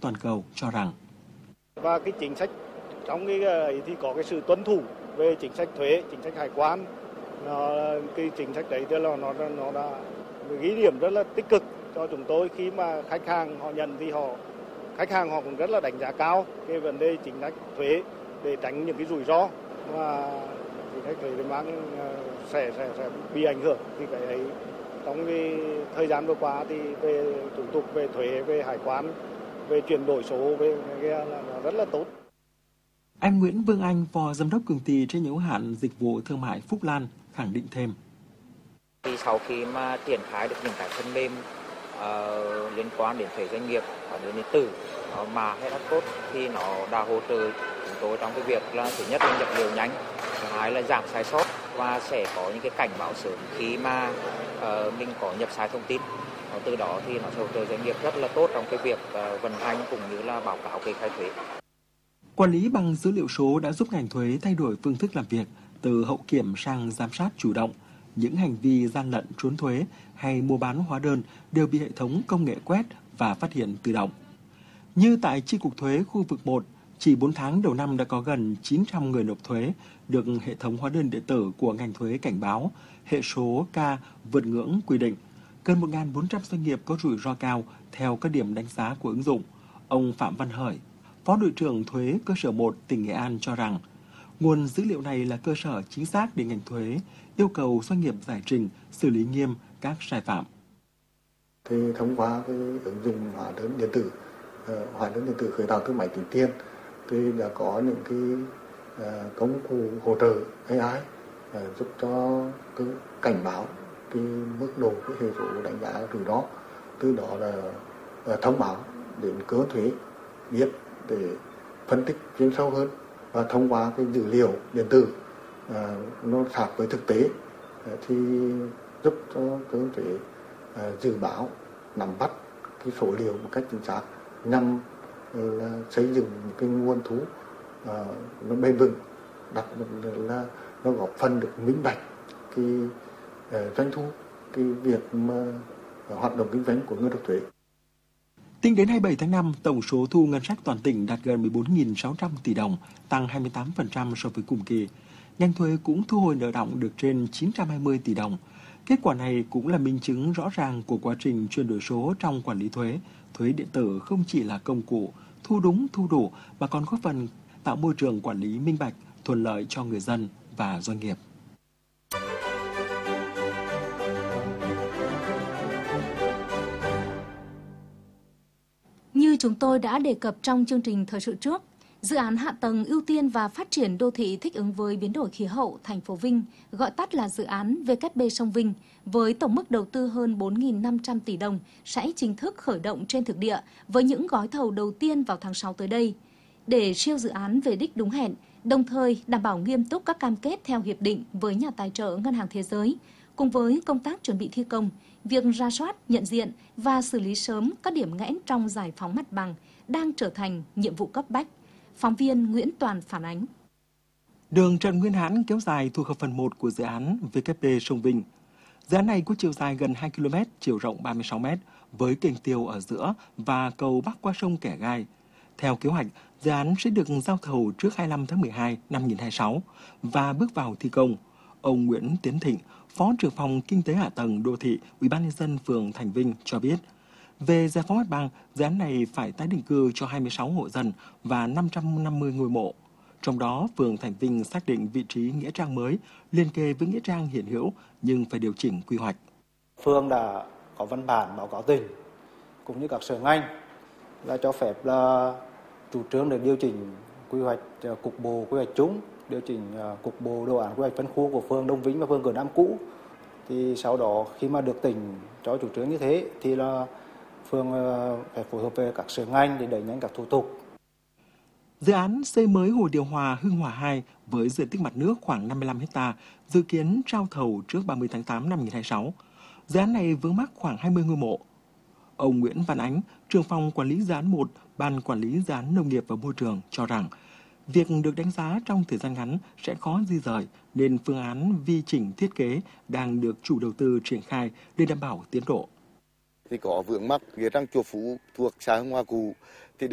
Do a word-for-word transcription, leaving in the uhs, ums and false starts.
toàn cầu cho rằng và cái chính sách trong cái ấy thì có cái sự tuân thủ về chính sách thuế, chính sách hải quan, nó cái chính sách đấy tức là nó nó đã ghi điểm rất là tích cực cho chúng tôi khi mà khách hàng họ nhận thì họ khách hàng họ cũng rất là đánh giá cao cái vấn đề chính sách thuế để tránh những cái rủi ro và chính sách thuế để mang sẽ sẽ sẽ bị ảnh hưởng thì cái ấy trong cái thời gian vừa qua thì về thủ tục về thuế, về hải quan, về chuyển đổi số về cái là nó rất là tốt. Anh Nguyễn Vương Anh, Phó Giám đốc Công ty trách nhiệm hữu hạn Dịch vụ Thương mại Phúc Lan khẳng định thêm. Thì sau khi mà triển khai được những cái phần mềm uh, liên quan đến thuế doanh nghiệp và đến điện tử uh, mà hết tốt thì nó đã hỗ trợ chúng tôi trong cái việc là thứ nhất là nhập liệu nhanh, thứ hai là giảm sai sót và sẽ có những cái cảnh báo sớm khi mà uh, mình có nhập sai thông tin. Và từ đó thì nó sẽ hỗ trợ doanh nghiệp rất là tốt trong cái việc uh, vận hành cũng như là báo cáo kê khai thuế. Quản lý bằng dữ liệu số đã giúp ngành thuế thay đổi phương thức làm việc từ hậu kiểm sang giám sát chủ động. Những hành vi gian lận trốn thuế hay mua bán hóa đơn đều bị hệ thống công nghệ quét và phát hiện tự động. Như tại Chi cục thuế khu vực một, chỉ bốn tháng đầu năm đã có gần chín trăm người nộp thuế được hệ thống hóa đơn điện tử của ngành thuế cảnh báo hệ số K vượt ngưỡng quy định. Gần một nghìn bốn trăm doanh nghiệp có rủi ro cao theo các điểm đánh giá của ứng dụng. Ông Phạm Văn Hởi, Phó đội trưởng thuế cơ sở một tỉnh Nghệ An cho rằng, nguồn dữ liệu này là cơ sở chính xác để ngành thuế yêu cầu doanh nghiệp giải trình, xử lý nghiêm các sai phạm. Thì thông qua cái ứng dụng hóa đơn điện tử, hóa đơn điện tử khởi tạo từ máy tính tiền, thì đã có những cái công cụ hỗ trợ a i giúp cho cái cảnh báo cái mức độ cái hệ số đánh giá rủi ro, từ đó là thông báo đến cơ quan thuế biết để phân tích chuyên sâu hơn, và thông qua cái dữ liệu điện tử à, nó sát với thực tế à, thì giúp cho cơ quan thuế à, dự báo, nắm bắt cái số liệu một cách chính xác nhằm là xây dựng cái nguồn thu à, nó bền vững, đặc biệt là nó góp phần được minh bạch cái à, doanh thu, cái việc mà à, hoạt động kinh doanh của người nộp thuế. Tính đến hai mươi bảy tháng năm, tổng số thu ngân sách toàn tỉnh đạt gần mười bốn nghìn sáu trăm tỷ đồng, tăng hai mươi tám phần trăm so với cùng kỳ. Ngành thuế cũng thu hồi nợ đọng được trên chín trăm hai mươi tỷ đồng. Kết quả này cũng là minh chứng rõ ràng của quá trình chuyển đổi số trong quản lý thuế. Thuế điện tử không chỉ là công cụ thu đúng thu đủ mà còn góp phần tạo môi trường quản lý minh bạch, thuận lợi cho người dân và doanh nghiệp. Như chúng tôi đã đề cập trong chương trình thời sự trước, dự án hạ tầng ưu tiên và phát triển đô thị thích ứng với biến đổi khí hậu thành phố Vinh, gọi tắt là dự án vê kép bê sông Vinh, với tổng mức đầu tư hơn bốn nghìn năm trăm tỷ đồng sẽ chính thức khởi động trên thực địa với những gói thầu đầu tiên vào tháng sáu tới đây. Để siêu dự án về đích đúng hẹn, đồng thời đảm bảo nghiêm túc các cam kết theo hiệp định với nhà tài trợ Ngân hàng Thế giới, cùng với công tác chuẩn bị thi công, việc rà soát, nhận diện và xử lý sớm các điểm nghẽn trong giải phóng mặt bằng đang trở thành nhiệm vụ cấp bách. Phóng viên Nguyễn Toàn phản ánh. Đường Trần Nguyên Hãn kéo dài thuộc hợp phần một của dự án vê kép bê sông Vinh. Dự án này có chiều dài gần hai ki lô mét, chiều rộng ba mươi sáu mét, với kênh tiêu ở giữa và cầu bắc qua sông Kẻ Gai. Theo kế hoạch, dự án sẽ được giao thầu trước hai mươi lăm tháng mười hai năm hai nghìn không trăm hai mươi sáu và bước vào thi công. Ông Nguyễn Tiến Thịnh, Phó trưởng phòng Kinh tế Hạ tầng Đô thị, Ủy ban nhân dân phường Thành Vinh cho biết, về giải phóng mặt bằng, dự án này phải tái định cư cho hai mươi sáu hộ dân và năm trăm năm mươi ngôi mộ. Trong đó, phường Thành Vinh xác định vị trí nghĩa trang mới liên kề với nghĩa trang hiện hữu nhưng phải điều chỉnh quy hoạch. Phường đã có văn bản báo cáo tỉnh cũng như các sở ngành là cho phép là chủ trương để điều chỉnh quy hoạch cục bộ, quy hoạch chung, điều chỉnh cục bộ đồ án quy hoạch phân khu của phường Đông Vĩnh và phường Cửa Nam cũ. Thì sau đó khi mà được tỉnh cho chủ trương như thế thì là phường phải phối hợp với các sở ngành để đẩy nhanh các thủ tục. Dự án xây mới hồ điều hòa Hưng Hòa hai với diện tích mặt nước khoảng năm mươi lăm héc ta, dự kiến trao thầu trước ba mươi tháng tám năm hai nghìn không trăm hai mươi sáu. Dự án này vướng mắc khoảng hai mươi ngôi mộ. Ông Nguyễn Văn Ánh, trưởng phòng quản lý dự án một, Ban quản lý dự án nông nghiệp và môi trường cho rằng, việc được đánh giá trong thời gian ngắn sẽ khó di rời nên phương án vi chỉnh thiết kế đang được chủ đầu tư triển khai để đảm bảo tiến độ. Thì có vướng mắc nghĩa trang Chùa Phú thuộc xã Hưng Hòa cũ thì